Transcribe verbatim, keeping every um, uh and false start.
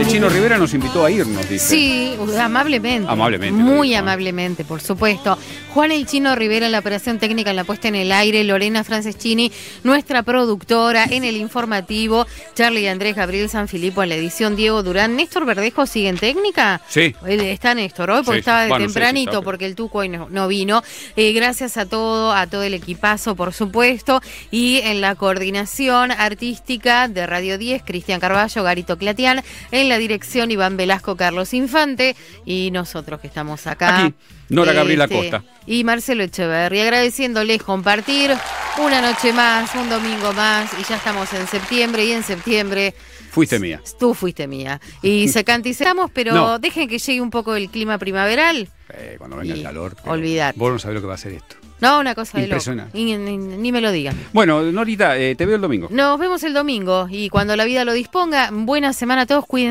Chino Rivera nos invitó a irnos, dice. Sí, amablemente. Amablemente. Muy dijo, amablemente, por supuesto. Juan el Chino Rivera en la operación técnica, en la puesta en el aire, Lorena Franceschini, nuestra productora, en el informativo, Charlie y Andrés Gabriel Sanfilippo en la edición, Diego Durán. ¿Néstor Verdejo sigue en técnica? Sí. Él está Néstor hoy porque Sí, estaba de bueno, sí, tempranito, sí, está, porque el Tuco hoy no, no vino. Eh, gracias a todo, a todo el equipazo, por supuesto. Y en la coordinación artística de Radio diez, Cristian Carballo, Garito Clatián, en la dirección Iván Velasco, Carlos Infante, y nosotros que estamos acá. Aquí, Nora Gabriela este, Costa. Y Marcelo Echeverri, agradeciéndoles compartir una noche más, un domingo más, y ya estamos en septiembre, y en septiembre... Fuiste mía. Tú fuiste mía. Y se cantizamos, pero No. dejen que llegue un poco el clima primaveral. Eh, cuando venga Y el calor. olvidate. Vos no sabés lo que va a hacer esto. No, una cosa de loco. Impresionante. Ni, ni, ni me lo digan. Bueno, Norita, eh, te veo el domingo. Nos vemos el domingo, y cuando la vida lo disponga, buena semana a todos, cuídense.